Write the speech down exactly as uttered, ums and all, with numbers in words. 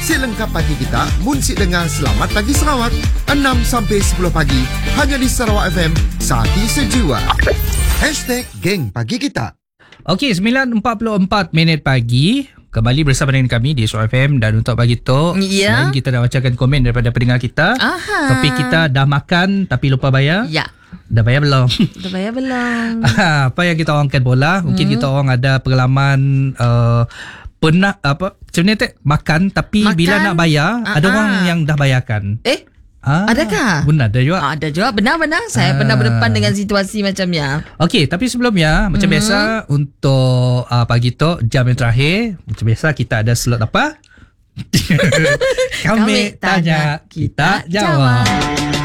Si lengkap pagi kita, mun si dengar Selamat Pagi Sarawak enam sampai sepuluh pagi hanya di Sarawak F M, Saati Sejiwa. Hashtag Geng Pagi Kita. Okey, sembilan empat puluh empat minit pagi. Kembali bersama dengan kami di Sarawak F M. Dan untuk pagi tu, ya. selain kita dah bacakan komen daripada pendengar kita. Aha. Topik kita dah makan tapi lupa bayar. Ya. Dah bayar belum? Dah bayar belum? Apa yang kita orang angkat bola, mungkin hmm. kita orang ada pengalaman uh, pernah apa macam ni tak makan tapi makan, bila nak bayar uh-huh. ada orang yang dah bayarkan. Eh? Ah, adakah? Benar ada juga. Ada juga, benar-benar. Saya ah. pernah berdepan dengan situasi macamnya. Okey, tapi sebelumnya macam mm-hmm. biasa untuk uh, pagi tu jam yang terakhir, macam biasa kita ada slot apa? Kami, Kami tanya, kita jawab.